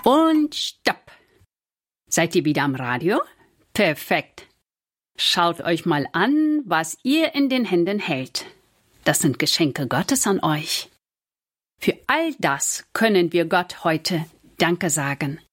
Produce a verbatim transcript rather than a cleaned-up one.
Und stopp! Seid ihr wieder am Radio? Perfekt! Schaut euch mal an, was ihr in den Händen hält. Das sind Geschenke Gottes an euch. Für all das können wir Gott heute Danke sagen.